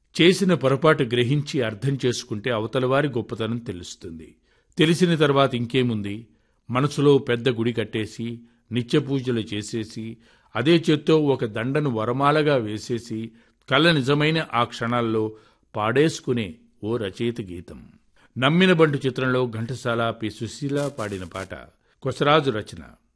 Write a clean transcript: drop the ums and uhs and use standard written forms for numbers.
చేసిన పొరపాటు గ్రహించి అర్థం చేసుకుంటే అవతలవారి గొప్పతనం తెలుస్తుంది. తెలిసిన తర్వాత ఇంకేముంది, మనసులో పెద్ద గుడి కట్టేసి నిత్య పూజలు చేసేసి అదే చేత్తో ఒక దండను వరమాలగా వేసేసి కల నిజమైన ఆ క్షణాల్లో పాడేసుకునే ఓ రచయిత గీతం. నమ్మిన బంటు చిత్రంలో ఘంటసాల పి. సుశీల పాడిన పాట, కొసరాజు రచన.